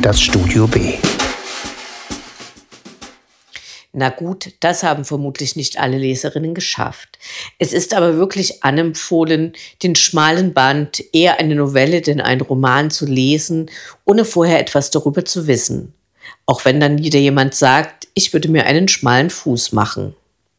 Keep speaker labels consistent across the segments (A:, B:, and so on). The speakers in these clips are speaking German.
A: das Studio B.
B: Na gut, das haben vermutlich nicht alle Leserinnen geschafft. Es ist aber wirklich anempfohlen, den schmalen Band, eher eine Novelle denn ein Roman zu lesen, ohne vorher etwas darüber zu wissen. Auch wenn dann wieder jemand sagt, ich würde mir einen schmalen Fuß machen.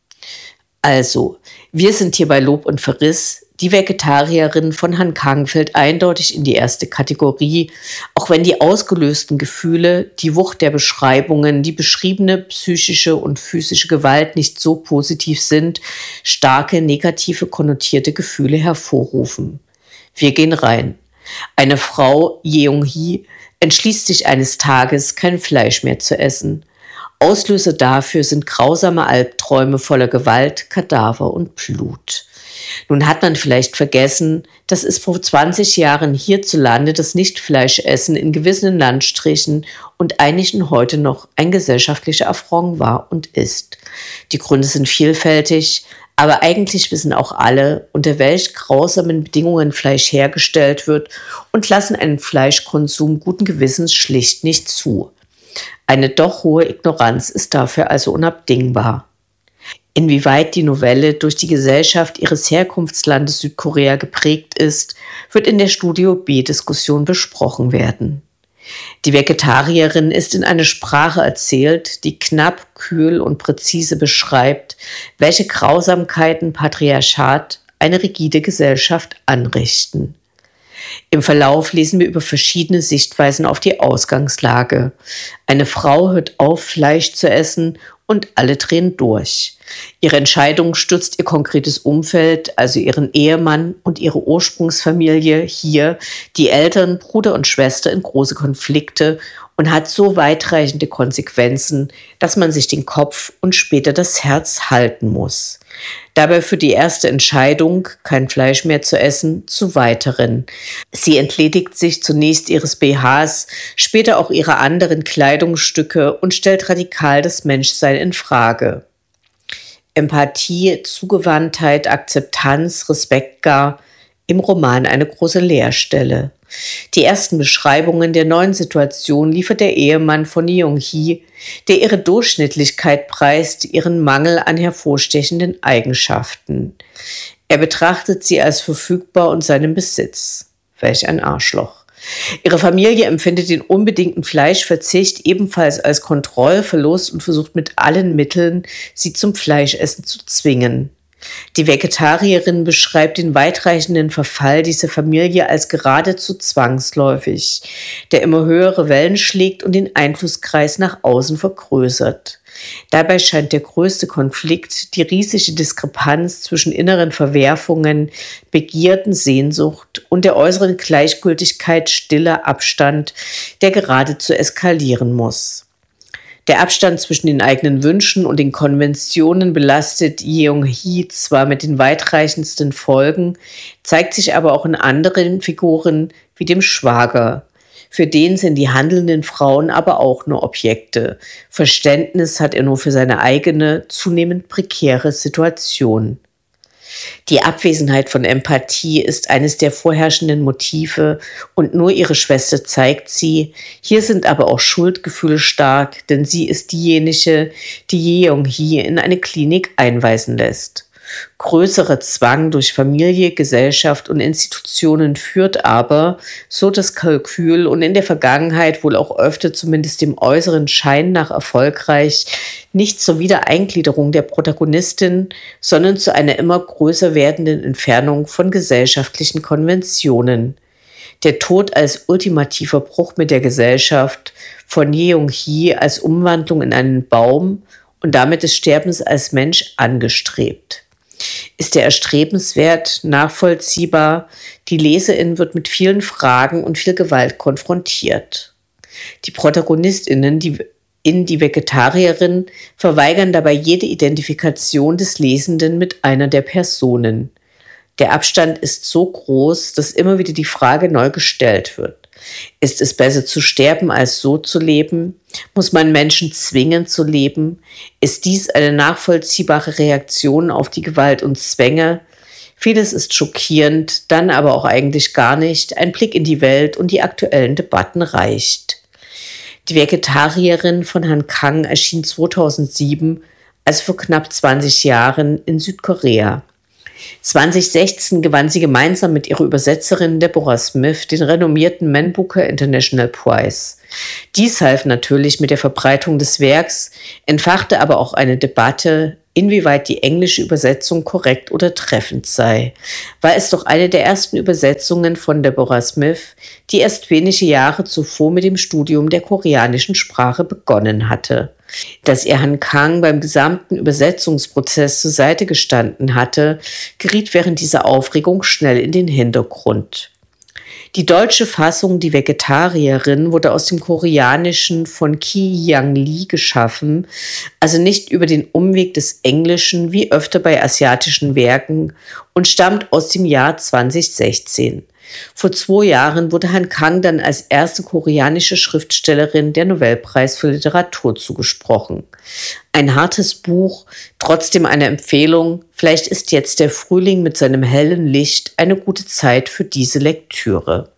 B: Also, wir sind hier bei Lob und Verriss, die Vegetarierin von Herrn Kagenfeld eindeutig in die erste Kategorie, auch wenn die ausgelösten Gefühle, die Wucht der Beschreibungen, die beschriebene psychische und physische Gewalt nicht so positiv sind, starke negative konnotierte Gefühle hervorrufen. Wir gehen rein. Eine Frau, Yeong-hee, entschließt sich eines Tages, kein Fleisch mehr zu essen. Auslöser dafür sind grausame Albträume voller Gewalt, Kadaver und Blut. Nun hat man vielleicht vergessen, dass es vor 20 Jahren hierzulande das Nicht-Fleischessen in gewissen Landstrichen und einigen heute noch ein gesellschaftlicher Affront war und ist. Die Gründe sind vielfältig, aber eigentlich wissen auch alle, unter welch grausamen Bedingungen Fleisch hergestellt wird und lassen einen Fleischkonsum guten Gewissens schlicht nicht zu. Eine doch hohe Ignoranz ist dafür also unabdingbar. Inwieweit die Novelle durch die Gesellschaft ihres Herkunftslandes Südkorea geprägt ist, wird in der Studio B-Diskussion besprochen werden. Die Vegetarierin ist in einer Sprache erzählt, die knapp, kühl und präzise beschreibt, welche Grausamkeiten Patriarchat, eine rigide Gesellschaft, anrichten. Im Verlauf lesen wir über verschiedene Sichtweisen auf die Ausgangslage. Eine Frau hört auf, Fleisch zu essen und alle drehen durch. Ihre Entscheidung stürzt ihr konkretes Umfeld, also ihren Ehemann und ihre Ursprungsfamilie, hier die Eltern, Bruder und Schwester, in große Konflikte und hat so weitreichende Konsequenzen, dass man sich den Kopf und später das Herz halten muss. Dabei führt die erste Entscheidung, kein Fleisch mehr zu essen, zu weiteren. Sie entledigt sich zunächst ihres BHs, später auch ihrer anderen Kleidungsstücke und stellt radikal das Menschsein in Frage. Empathie, Zugewandtheit, Akzeptanz, Respekt gar, im Roman eine große Leerstelle. Die ersten Beschreibungen der neuen Situation liefert der Ehemann von Yeong-hee, der ihre Durchschnittlichkeit preist, ihren Mangel an hervorstechenden Eigenschaften. Er betrachtet sie als verfügbar und seinen Besitz. Welch ein Arschloch. Ihre Familie empfindet den unbedingten Fleischverzicht ebenfalls als Kontrollverlust und versucht mit allen Mitteln, sie zum Fleischessen zu zwingen. Die Vegetarierin beschreibt den weitreichenden Verfall dieser Familie als geradezu zwangsläufig, der immer höhere Wellen schlägt und den Einflusskreis nach außen vergrößert. Dabei scheint der größte Konflikt die riesige Diskrepanz zwischen inneren Verwerfungen, Begierden, Sehnsucht und der äußeren Gleichgültigkeit, stiller Abstand, der geradezu eskalieren muss. Der Abstand zwischen den eigenen Wünschen und den Konventionen belastet Yeong-hee zwar mit den weitreichendsten Folgen, zeigt sich aber auch in anderen Figuren wie dem Schwager. Für den sind die handelnden Frauen aber auch nur Objekte. Verständnis hat er nur für seine eigene, zunehmend prekäre Situation. Die Abwesenheit von Empathie ist eines der vorherrschenden Motive und nur ihre Schwester zeigt sie. Hier sind aber auch Schuldgefühle stark, denn sie ist diejenige, die Yeong-hee in eine Klinik einweisen lässt. Größerer Zwang durch Familie, Gesellschaft und Institutionen führt aber, so das Kalkül und in der Vergangenheit wohl auch öfter zumindest dem äußeren Schein nach erfolgreich, nicht zur Wiedereingliederung der Protagonistin, sondern zu einer immer größer werdenden Entfernung von gesellschaftlichen Konventionen. Der Tod als ultimativer Bruch mit der Gesellschaft, von Yeong-hee als Umwandlung in einen Baum und damit des Sterbens als Mensch angestrebt. Ist er erstrebenswert, nachvollziehbar? Die Leserin wird mit vielen Fragen und viel Gewalt konfrontiert. Die ProtagonistInnen, die Vegetarierin, verweigern dabei jede Identifikation des Lesenden mit einer der Personen. Der Abstand ist so groß, dass immer wieder die Frage neu gestellt wird. Ist es besser zu sterben, als so zu leben? Muss man Menschen zwingen zu leben? Ist dies eine nachvollziehbare Reaktion auf die Gewalt und Zwänge? Vieles ist schockierend, dann aber auch eigentlich gar nicht. Ein Blick in die Welt und die aktuellen Debatten reicht. Die Vegetarierin von Han Kang erschien 2007, also vor knapp 20 Jahren, in Südkorea. 2016 gewann sie gemeinsam mit ihrer Übersetzerin Deborah Smith den renommierten Man Booker International Prize. Dies half natürlich mit der Verbreitung des Werks, entfachte aber auch eine Debatte, inwieweit die englische Übersetzung korrekt oder treffend sei. War es doch eine der ersten Übersetzungen von Deborah Smith, die erst wenige Jahre zuvor mit dem Studium der koreanischen Sprache begonnen hatte. Dass ihr Han Kang beim gesamten Übersetzungsprozess zur Seite gestanden hatte, geriet während dieser Aufregung schnell in den Hintergrund. Die deutsche Fassung Die Vegetarierin wurde aus dem Koreanischen von Ki-Young Lee geschaffen, also nicht über den Umweg des Englischen wie öfter bei asiatischen Werken, und stammt aus dem Jahr 2016. Vor 2 Jahren wurde Han Kang dann als erste koreanische Schriftstellerin der Nobelpreis für Literatur zugesprochen. Ein hartes Buch, trotzdem eine Empfehlung. Vielleicht ist jetzt der Frühling mit seinem hellen Licht eine gute Zeit für diese Lektüre.